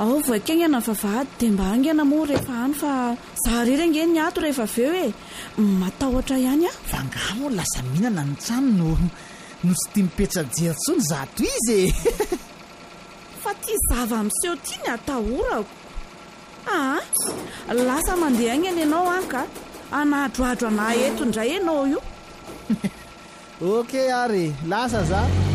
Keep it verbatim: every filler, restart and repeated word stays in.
ao voakengana vavahady dia mba angana moa rehefa any fa zaharirenge ny ato rehefa aveo e matahotra ihany a vangamo lasa mihinana ny trano no no sy tia mipetra-jery tsony zato izy e fa tia zava miseho tia ny atahorako ah lasa mandeha angana ianao anka anahadroadro anahy eto indray ianao io okey ary lasa za